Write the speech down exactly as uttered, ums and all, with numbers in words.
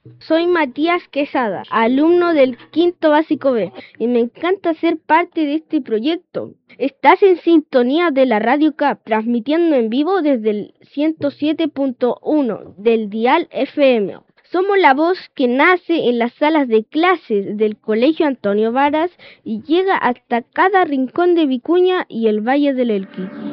Soy Matías Quesada, alumno del quinto básico B, y me encanta ser parte de este proyecto. Estás en sintonía de la Radio C A P, transmitiendo en vivo desde el ciento siete punto uno del dial F M. Somos la voz que nace en las salas de clases del Colegio Antonio Varas y llega hasta cada rincón de Vicuña y el Valle del Elqui.